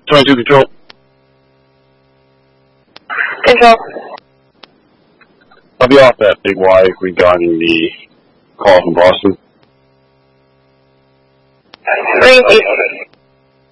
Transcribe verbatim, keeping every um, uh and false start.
twenty-two control. Control. I'll be off that Big Y regarding the call from Boston. Green, please.